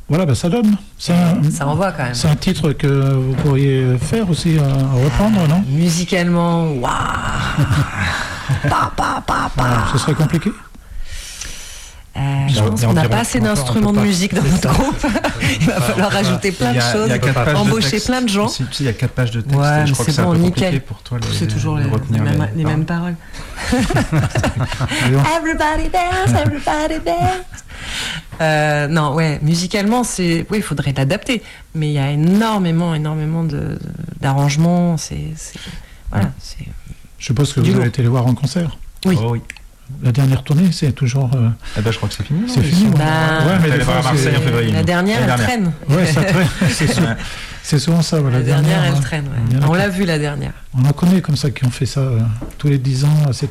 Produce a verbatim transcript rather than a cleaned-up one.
Voilà, bah ça donne. C'est un, Ça envoie quand même. c'est un titre que vous pourriez faire aussi, à, à reprendre, non? Musicalement, waouh. Pa, pa, pa, pa. Ah, ce serait compliqué. Euh, je pense qu'on n'a pas assez d'instruments de musique dans notre groupe. Il va falloir rajouter plein de choses, embaucher plein de gens. Tu sais, il y a quatre pages de texte. Ouais, je crois que c'est c'est bon, un peu nickel. compliqué pour toi. C'est toujours les, les, mêmes, les mêmes paroles. Everybody dance, everybody dance. Euh, non, ouais, musicalement, c'est, oui, il faudrait l'adapter, mais il y a énormément, énormément de, de, d'arrangements. C'est, c'est, voilà, c'est. Je suppose que Du vous lourd. avez été les voir en concert. Oui. Oh, oui. La dernière tournée, c'est toujours. Euh, Ah bah, je crois que c'est fini. c'est fini. Bah, ouais, mais Allez des voir fois, à Marseille c'est- en février. La dernière, La elle dernière. traîne. Ouais, ça traîne. C'est souvent, c'est souvent ça. Voilà, La dernière, elle hein. traîne. Il y Ouais. en a On qui- l'a vu la dernière. On en connaît comme ça qui ont fait ça euh, tous les dix ans. C'est